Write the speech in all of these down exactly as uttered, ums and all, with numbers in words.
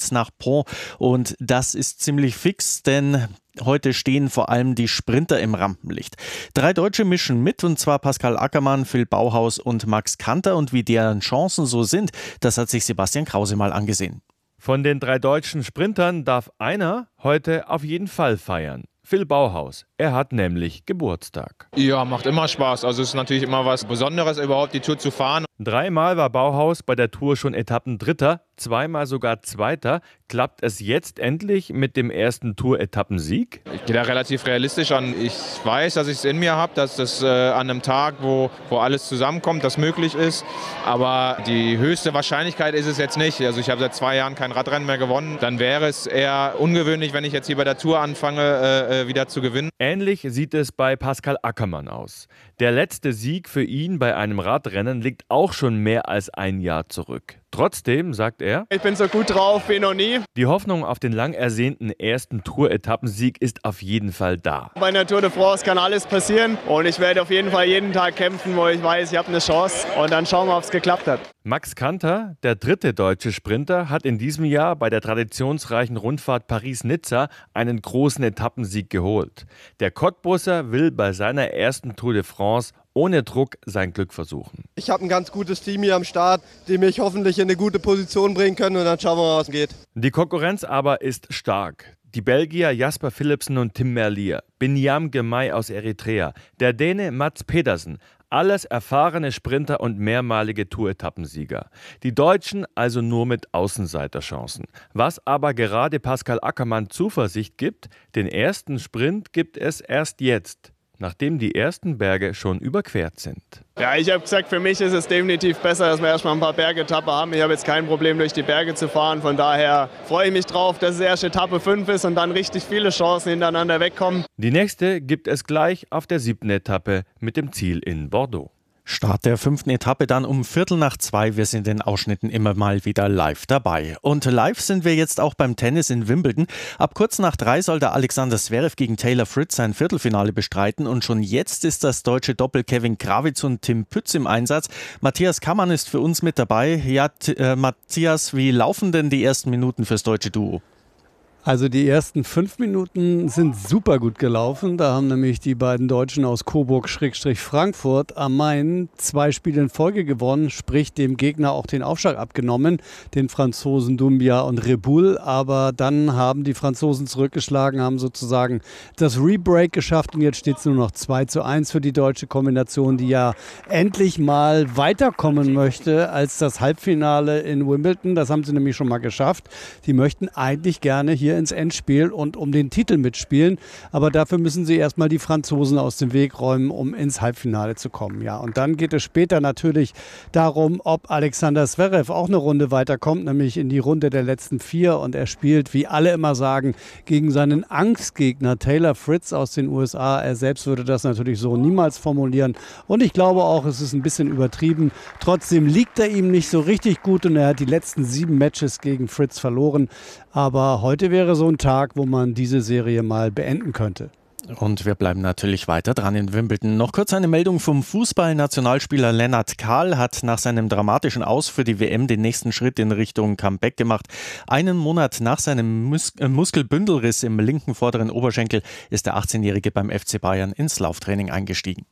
bis nach Pont und das ist ziemlich fix, denn heute stehen vor allem die Sprinter im Rampenlicht. Drei Deutsche mischen mit, und zwar Pascal Ackermann, Phil Bauhaus und Max Kanter. Und wie deren Chancen so sind, das hat sich Sebastian Krause mal angesehen. Von den drei deutschen Sprintern darf einer heute auf jeden Fall feiern. Phil Bauhaus. Er hat nämlich Geburtstag. Ja, macht immer Spaß. Also es ist natürlich immer was Besonderes, überhaupt die Tour zu fahren. Dreimal war Bauhaus bei der Tour schon Etappendritter, zweimal sogar Zweiter. Klappt es jetzt endlich mit dem ersten Tour-Etappensieg? Ich gehe da relativ realistisch an. Ich weiß, dass ich es in mir habe, dass das äh, an einem Tag, wo, wo alles zusammenkommt, das möglich ist. Aber die höchste Wahrscheinlichkeit ist es jetzt nicht. Also ich habe seit zwei Jahren kein Radrennen mehr gewonnen. Dann wäre es eher ungewöhnlich, wenn ich jetzt hier bei der Tour anfange, äh, wieder zu gewinnen. Ähnlich sieht es bei Pascal Ackermann aus. Der letzte Sieg für ihn bei einem Radrennen liegt auch schon mehr als ein Jahr zurück. Trotzdem sagt er: Ich bin so gut drauf wie noch nie. Die Hoffnung auf den lang ersehnten ersten Tour-Etappensieg ist auf jeden Fall da. Bei einer Tour de France kann alles passieren und ich werde auf jeden Fall jeden Tag kämpfen, wo ich weiß, ich habe eine Chance, und dann schauen wir, ob es geklappt hat. Max Kanter, der dritte deutsche Sprinter, hat in diesem Jahr bei der traditionsreichen Rundfahrt Paris-Nizza einen großen Etappensieg geholt. Der Cottbusser will bei seiner ersten Tour de France ohne Druck sein Glück versuchen. Ich habe ein ganz gutes Team hier am Start, die mich hoffentlich in eine gute Position bringen können, und dann schauen wir mal, was geht. Die Konkurrenz aber ist stark. Die Belgier Jasper Philipsen und Tim Merlier, Binyam Girmay aus Eritrea, der Däne Mats Pedersen, alles erfahrene Sprinter und mehrmalige Tour-Etappensieger. Die Deutschen also nur mit Außenseiterchancen. Was aber gerade Pascal Ackermann Zuversicht gibt: den ersten Sprint gibt es erst jetzt, nachdem die ersten Berge schon überquert sind. Ja, ich habe gesagt, für mich ist es definitiv besser, dass wir erstmal ein paar Bergetappen haben. Ich habe jetzt kein Problem, durch die Berge zu fahren. Von daher freue ich mich drauf, dass es erst Etappe fünf ist und dann richtig viele Chancen hintereinander wegkommen. Die nächste gibt es gleich auf der siebten Etappe mit dem Ziel in Bordeaux. Start der fünften Etappe dann um Viertel nach zwei. Wir sind in den Ausschnitten immer mal wieder live dabei. Und live sind wir jetzt auch beim Tennis in Wimbledon. Ab kurz nach drei soll der Alexander Zverev gegen Taylor Fritz sein Viertelfinale bestreiten. Und schon jetzt ist das deutsche Doppel Kevin Krawitz und Tim Pütz im Einsatz. Matthias Kammann ist für uns mit dabei. Ja, äh, Matthias, wie laufen denn die ersten Minuten fürs deutsche Duo? Also die ersten fünf Minuten sind super gut gelaufen. Da haben nämlich die beiden Deutschen aus Coburg-Frankfurt am Main zwei Spiele in Folge gewonnen, sprich dem Gegner auch den Aufschlag abgenommen, den Franzosen Doumbia und Reboul. Aber dann haben die Franzosen zurückgeschlagen, haben sozusagen das Rebreak geschafft, und jetzt steht es nur noch zwei zu eins für die deutsche Kombination, die ja endlich mal weiterkommen möchte als das Halbfinale in Wimbledon. Das haben sie nämlich schon mal geschafft. Die möchten eigentlich gerne hier ins Endspiel und um den Titel mitspielen. Aber dafür müssen sie erstmal die Franzosen aus dem Weg räumen, um ins Halbfinale zu kommen. Ja, und dann geht es später natürlich darum, ob Alexander Zverev auch eine Runde weiterkommt, nämlich in die Runde der letzten vier. Und er spielt, wie alle immer sagen, gegen seinen Angstgegner Taylor Fritz aus den U S A. Er selbst würde das natürlich so niemals formulieren. Und ich glaube auch, es ist ein bisschen übertrieben. Trotzdem liegt er ihm nicht so richtig gut, und er hat die letzten sieben Matches gegen Fritz verloren. Aber heute wäre so ein Tag, wo man diese Serie mal beenden könnte. Und wir bleiben natürlich weiter dran in Wimbledon. Noch kurz eine Meldung vom Fußball-Nationalspieler Lennart Kahl hat nach seinem dramatischen Aus für die W M den nächsten Schritt in Richtung Comeback gemacht. Einen Monat nach seinem Mus- äh, Muskelbündelriss im linken vorderen Oberschenkel ist der achtzehnjährige beim F C Bayern ins Lauftraining eingestiegen.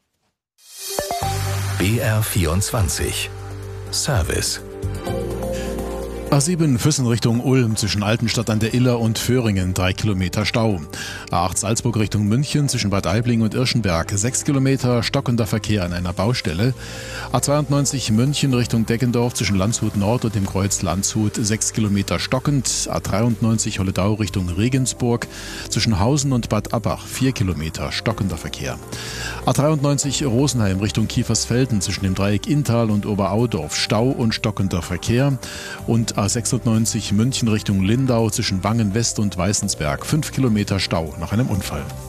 B R vierundzwanzig Service. A sieben Füssen Richtung Ulm zwischen Altenstadt an der Iller und Föhringen drei Kilometer Stau. A acht Salzburg Richtung München zwischen Bad Aibling und Irschenberg sechs Kilometer stockender Verkehr an einer Baustelle. A zweiundneunzig München Richtung Deggendorf zwischen Landshut Nord und dem Kreuz Landshut sechs Kilometer stockend. A dreiundneunzig Holledau Richtung Regensburg zwischen Hausen und Bad Abbach vier Kilometer stockender Verkehr. A dreiundneunzig Rosenheim Richtung Kiefersfelden zwischen dem Dreieck Inntal und Oberaudorf Stau und stockender Verkehr. Und A sechsundneunzig München Richtung Lindau zwischen Wangen West und Weißensberg fünf Kilometer Stau nach einem Unfall.